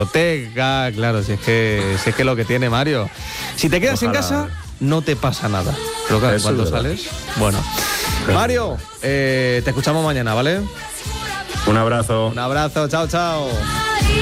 Claro, si es que lo que tiene Mario. Si te quedas en casa, no te pasa nada. Pero claro, cuando sales, bueno. Mario, te escuchamos mañana, ¿vale? Un abrazo. Un abrazo, chao, chao.